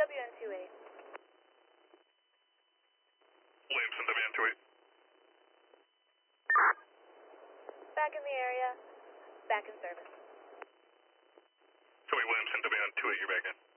WN28. Williamson, WN28. Back in the area. Back in service. Copy, Williamson, WN28, you're back in.